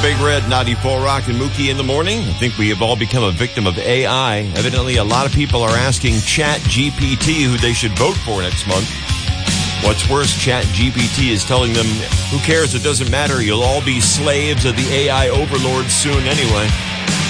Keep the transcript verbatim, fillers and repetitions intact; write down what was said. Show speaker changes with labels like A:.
A: Big Red, ninety-four Rock, and Mookie in the morning. I think we have all become a victim of A I. Evidently, a lot of people are asking Chat G P T who they should vote for next month. What's worse, Chat G P T is telling them, who cares, it doesn't matter, you'll all be slaves of the A I overlords soon anyway.